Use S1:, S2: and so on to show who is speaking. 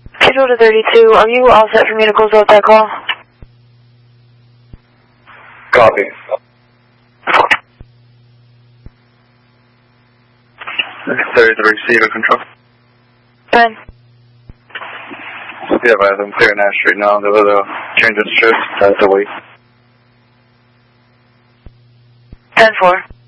S1: Schedule to 32. Are you all set for me to close out that call?
S2: Copy. 33, Cedar Control.
S1: 10.
S2: Yeah, I'm clearing that street now. There was a change of shifts. That's a week.
S1: 10-4.